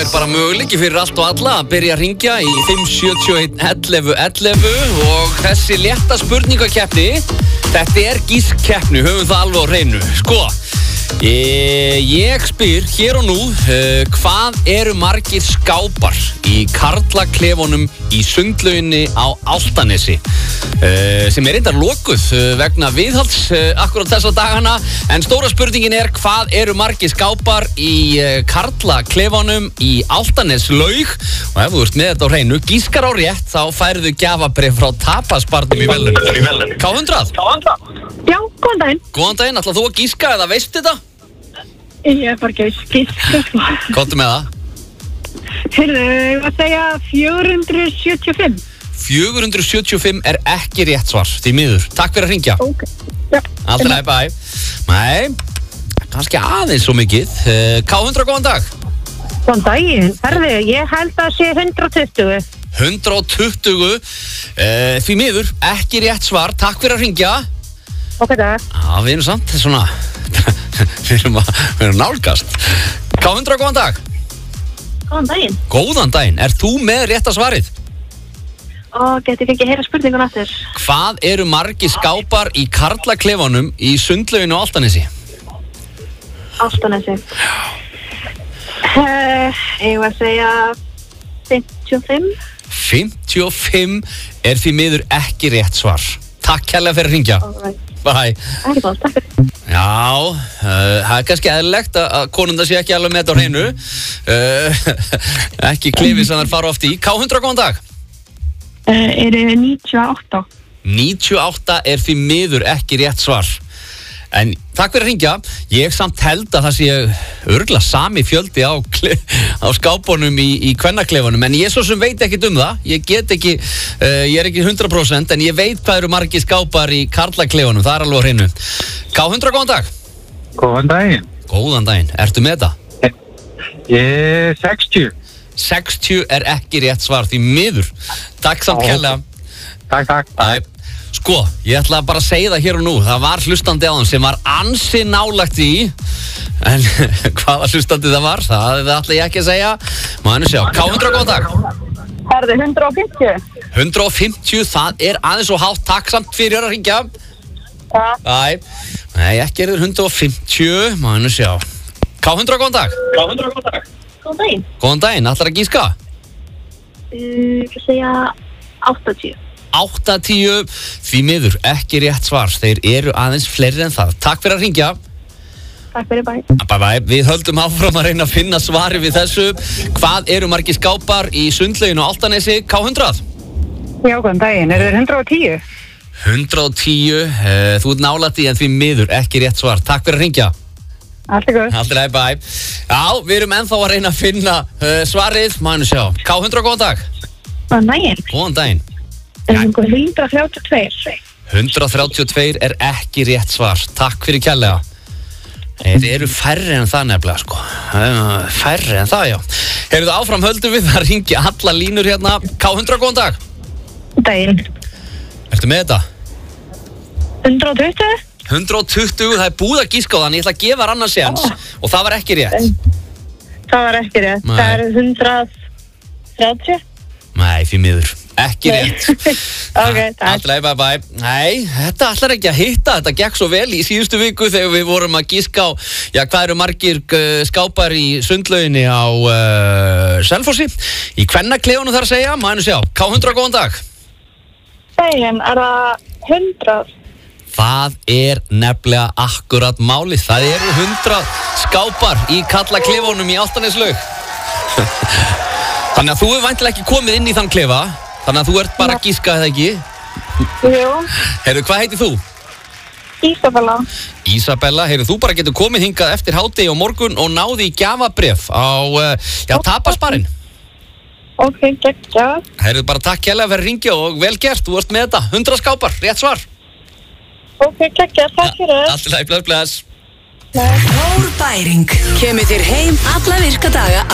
er bara möguleiki fyrir allt og alla að byrja að ringja í 571 11 11 og þessi létta spurningakeppni, þetta er gískkeppni, höfum það alveg á hreinu. Sko, ég spyr hér og nú, hvað eru margir skápar í karlaklefunum í sundlauginni á Álftanesi? Sem er reyndar lokuð vegna viðhalds akkurat þessa dagana, en stóra spurningin er hvað eru margir skápar í karlaklefunum í Álftaneslaug, og ef þú ert með þetta á hreinu, gískar á rétt, þá færðu gjafabréf frá tapasbarnum í velunum. K100? Já, góðan daginn. Góðan daginn, ætlar þú að gíska eða veistu þetta? Ég er bara ekki að gíska. Komdu með það. Heyrðu, ég var að segja 475. 475 er ekki rétt svar, því miður. Takk fyrir að hringja. Ok, já. Alltaf næ, bæ. Nei, kannski aðeins svo mikið. K100, góðan dag. Góðan daginn. Heyrðu, ég held að sé 120. 120, því miður, ekki rétt svar. Takk fyrir að hringja. Ok, dag. Já, við erum samt svona, við erum nálgast. K100, góðan dag. Góðan daginn. Góðan daginn, er þú með rétta svarið? Geti ekki að heyra spurningun aftur. Hvað eru margir skápar í karlaklefunum í sundlauginu á Álftanesi? Álftanesi. Ég var að segja 55. 55 er því miður ekki rétt svar. Takk kærlega fyrir að hringja. Bye. Ekki bátt, takk fyrir. Já, það er kannski eðlilegt að konunda sé ekki alveg með þetta á hreinu. Ekki klifið sem þær fara oft í. K100, góðan dag. Er 98. 98 er því miður ekki rétt svar. En takk fyrir að hringja. Ég samt held að það sé örugglega sami fjöldi á skápunum í kvennaklefunum, en ég svo sem veit ekkert um það. Ég er ekki 100%, en ég veit hvað eru margir skápar í karlaklefunum, það er alveg á hreinu. K100, góðan dag. Góðan daginn. Góðan daginn, ertu með þetta? Ég er 60. 60 er ekki rétt svar, því miður. Takk samt kærlega. Takk. Æ, sko, ég ætla bara að segja það hér og nú. Það var hlustandi á hann sem var ansi nálægt í, en hvaða hlustandi það var, það ætla ég ekki að segja. Mánu sjá, K100, góðan dag. Herðu, 150. 150, það er aðeins og hátt. Takk samt fyrir að hringja. Ja. Nei, ekki er þér 150, mánu sjá. K100, góðan dag. Góðan daginn. Góðan daginn, ætlar að gíska? Ég að segja 80. 80, því miður, ekki rétt svar. Þeir eru aðeins fleiri en það. Takk fyrir að hringja. Takk fyrir, bæ. Bye. Við höldum áfram að reyna að finna svari við þessu. Hvað eru margir skápar í sundlauginu á Álftanesi? K100? Já, góðan daginn. Er þeir 110? 110, þú ert nálægt í, en því miður, ekki rétt svar. Takk fyrir að hringja. Allt er góð. Allt er bæ. Já, við erum ennþá að reyna að finna svarið. Mánu sjá. K100, góðan dag. Góðan daginn. Góðan daginn. 132. 132 er ekki rétt svar. Takk fyrir kærlega. Þeir eru færri en það nefnilega, sko. Færri en það, já. Heyrðu, áfram höldum við að ringja alla línur hérna. K100, góðan dag. Daginn. Ertu með þetta? 120? 120, það er búið að gíska á þann. Ég ætla að gefa þér annars séns, og það var ekki rétt. Það var ekki rétt. Nei. Það er 130? Nei, því miður. Ekki rétt. Ok, takk. Alltaf, bye. Nei, þetta ætlar ekki að hitta. Þetta gekk svo vel í síðustu viku þegar við vorum að gíska á, já, hvað eru margir skápar í sundlauginni á Selfossi. Í kvennaklefunum þar að segja, mánu sjá. K100, góðan dag. Daginn, er það 100? Það er nefnilega akkurat málið. Það eru 100 skápar í karlaklefunum í Álftaneslaug. Þannig að þú hefur væntanlega ekki komið inn í þann klefa. Þannig að þú ert bara að gíska, eða ekki? Jú. Heyrðu, hvað heitir þú? Ísabella. Ísabella, heyrðu, þú bara getur komið hingað eftir hádegi á morgun og náði í gjafabréf á, tapasbarinn. Ok, geggjað. Heyrðu, bara takk kærlega fyrir að ringja og vel gert, þú varst með þetta. 100 skápar, rétt svar. Ok, geggjað, takk fyrir. Allt í lagi, bless. Hór Bæring kemur þér heim alla virka daga